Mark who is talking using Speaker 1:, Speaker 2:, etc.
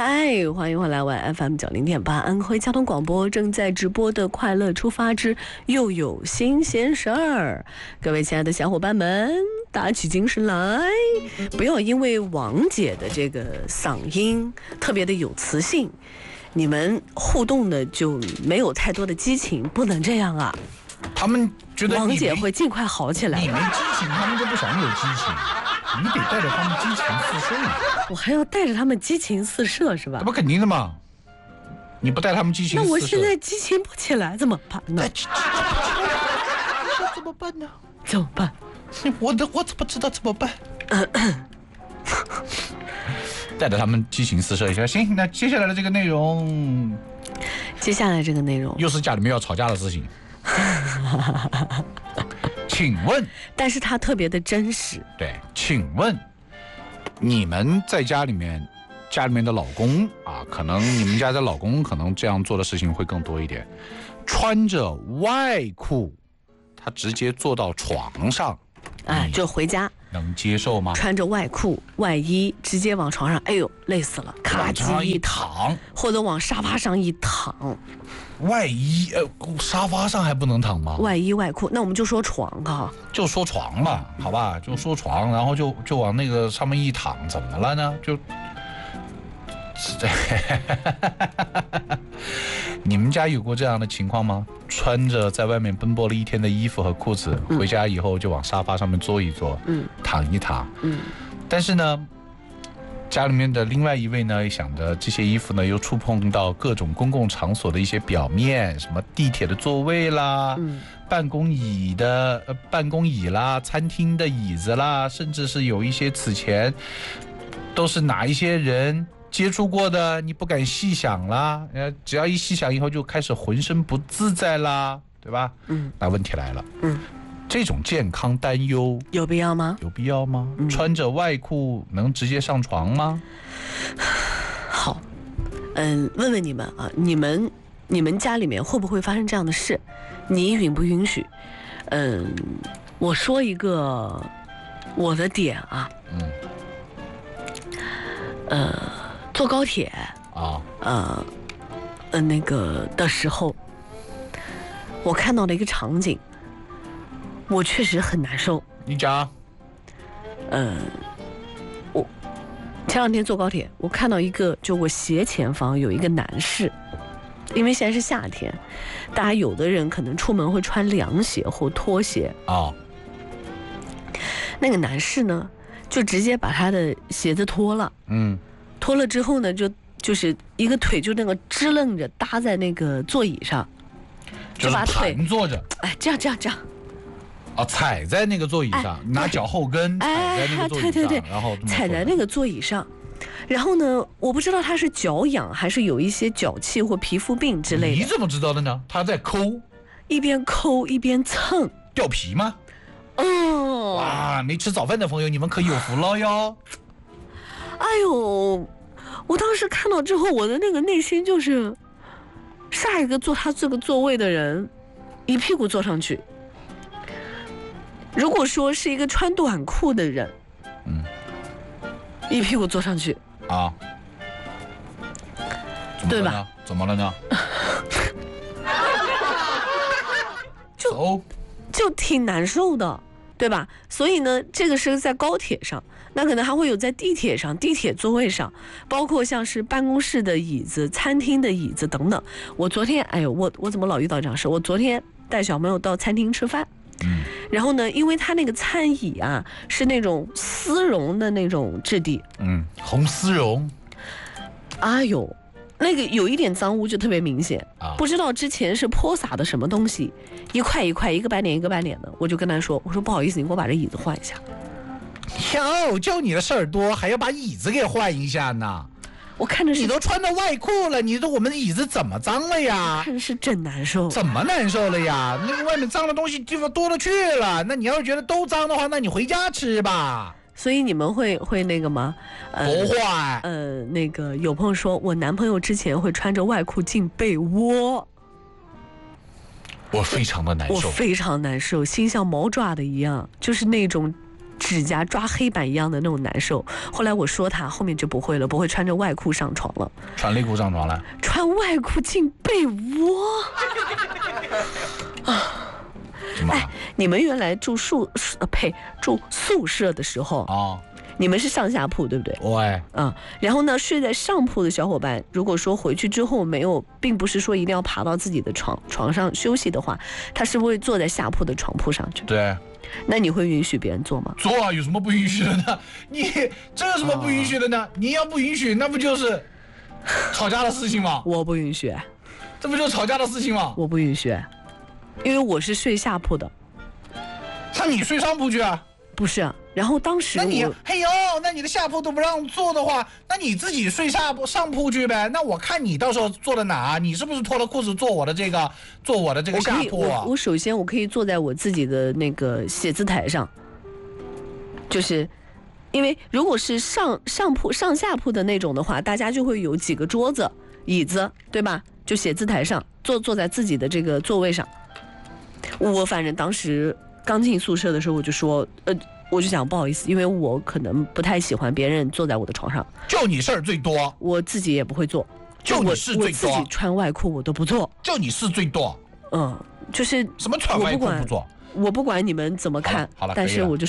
Speaker 1: 嗨，欢迎回来，晚 FM 90.8安徽交通广播正在直播的《快乐出发之又有新鲜事儿》。各位亲爱的小伙伴们，打起精神来，不要因为王姐的这个嗓音特别的有磁性，你们互动的就没有太多的激情，不能这样啊。
Speaker 2: 他们觉得
Speaker 1: 王姐会尽快好起来。
Speaker 2: 你没激情，他们就不想有激情。你得带着他们激情四射。
Speaker 1: 我还要带着他们激情四射是吧？
Speaker 2: 这不肯定的嘛。你不带他们激情四射，
Speaker 1: 那我现在激情不起来怎么办呢？
Speaker 2: 怎么办呢？
Speaker 1: 怎么办？
Speaker 2: 我怎么知道怎么办？带着他们激情四射一下。行，那接下来的这个内容，又是家里面要吵架的事情。请问，
Speaker 1: 但是他特别的真实。
Speaker 2: 对，请问你们在家里面的老公啊，可能你们家的老公可能这样做的事情会更多一点，穿着外裤，他直接坐到床上，
Speaker 1: 就回家
Speaker 2: 能接受吗？
Speaker 1: 穿着外裤外衣直接往床上，哎呦累死了，咔叽一躺，或者往沙发上一躺。
Speaker 2: 外衣沙发上还不能躺吗？
Speaker 1: 外衣外裤，那我们就说床哈，
Speaker 2: 就说床吧，好吧，就说床，然后就往那个上面一躺，怎么了呢？你们家有过这样的情况吗？穿着在外面奔波了一天的衣服和裤子，回家以后就往沙发上面坐一坐，躺一躺，但是呢，家里面的另外一位呢，想着这些衣服呢又触碰到各种公共场所的一些表面，什么地铁的座位啦，办公椅啦，餐厅的椅子啦，甚至是有一些此前都是哪一些人接触过的，你不敢细想啦，只要一细想以后就开始浑身不自在啦，对吧？那问题来了，这种健康担忧
Speaker 1: 有必要吗？
Speaker 2: 有必要吗？穿着外裤能直接上床吗？
Speaker 1: 好，问问你们啊，你们家里面会不会发生这样的事？你允不允许？我说一个我的点啊，坐高铁那个的时候，我看到了一个场景。我确实很难受。
Speaker 2: 你讲。
Speaker 1: 我前两天坐高铁，我看到一个，就我斜前方有一个男士，因为现在是夏天，大家有的人可能出门会穿凉鞋或拖鞋那个男士呢，就直接把他的鞋子脱了，脱了之后呢，就是一个腿就那个支棱着搭在那个座椅上，
Speaker 2: 就把腿盘坐着，
Speaker 1: 这样。
Speaker 2: 踩在那个座椅上，拿脚后跟踩在那个座椅上，
Speaker 1: 对，
Speaker 2: 然后
Speaker 1: 踩在那个座椅上，然后呢，我不知道他是脚痒还是有一些脚气或皮肤病之类的。
Speaker 2: 你怎么知道的呢？他在抠，
Speaker 1: 一边抠一边蹭，
Speaker 2: 掉皮吗？哇，没吃早饭的朋友，你们可有福了哟！
Speaker 1: 哎呦，我当时看到之后，我的那个内心就是，下一个坐他这个座位的人，一屁股坐上去。如果说是一个穿短裤的人，一屁股坐上去对吧？
Speaker 2: 怎么了呢？
Speaker 1: 就挺难受的，对吧？所以呢，这个是在高铁上，那可能还会有在地铁上、地铁座位上，包括像是办公室的椅子、餐厅的椅子等等。我昨天，我怎么老遇到这样事？我昨天带小朋友到餐厅吃饭。然后呢，因为它那个餐椅啊是那种丝绒的那种质地，
Speaker 2: 红丝绒，
Speaker 1: 哎呦，那个有一点脏污就特别明显不知道之前是泼洒的什么东西，一块一块，一个斑点一个斑点的，我就跟他说，我说不好意思，你给我把这椅子换一下。
Speaker 2: 叫你的事儿多，还要把椅子给换一下呢。
Speaker 1: 我看着是
Speaker 2: 你都穿到外裤了，我们的椅子怎么脏了呀？
Speaker 1: 看着是真难受。
Speaker 2: 怎么难受了呀？那个外面脏的东西地方多了去了。那你要是觉得都脏的话，那你回家吃吧。
Speaker 1: 所以你们会那个吗？
Speaker 2: 不会。
Speaker 1: 那个有朋友说，我男朋友之前会穿着外裤进被窝。
Speaker 2: 我非常的难受。
Speaker 1: 我非常难受，心像毛爪的一样，就是那种指甲抓黑板一样的那种难受。后来我说他，后面就不会了，不会穿着外裤上床了。
Speaker 2: 穿内裤上床了？
Speaker 1: 穿外裤进被窝啊！
Speaker 2: 什么？
Speaker 1: 你们原来住宿舍的时候
Speaker 2: 哦，
Speaker 1: 你们是上下铺对不对？
Speaker 2: 喂，
Speaker 1: 然后呢，睡在上铺的小伙伴，如果说回去之后并不是说一定要爬到自己的床上休息的话，他是不会坐在下铺的床铺上去。
Speaker 2: 对。
Speaker 1: 那你会允许别人坐吗？
Speaker 2: 坐啊，有什么不允许的呢？你这有什么不允许的呢？你要不允许，那不就是吵架的事情吗？
Speaker 1: 我不允许。
Speaker 2: 这不就是吵架的事情吗？
Speaker 1: 我不允许，因为我是睡下铺的。
Speaker 2: 那你睡上铺去啊？
Speaker 1: 不是，然后当时
Speaker 2: 那你那你的下铺都不让坐的话，那你自己睡上铺去呗。那我看你到时候坐在哪？你是不是脱了裤子坐我的这个下铺啊？
Speaker 1: 我首先我可以坐在我自己的那个写字台上，就是因为如果是上铺上下铺的那种的话，大家就会有几个桌子椅子，对吧？就写字台上坐在自己的这个座位上。我反正当时刚进宿舍的时候，我就说我就想不好意思，因为我可能不太喜欢别人坐在我的床上。
Speaker 2: 就你事儿最多，
Speaker 1: 我自己也不会坐。
Speaker 2: 就你事最多，我
Speaker 1: 自己穿外裤我都不做。
Speaker 2: 就你事最多。
Speaker 1: 就是
Speaker 2: 什么穿外裤不做？
Speaker 1: 我不管你们怎么看，
Speaker 2: 好了，
Speaker 1: 但是我就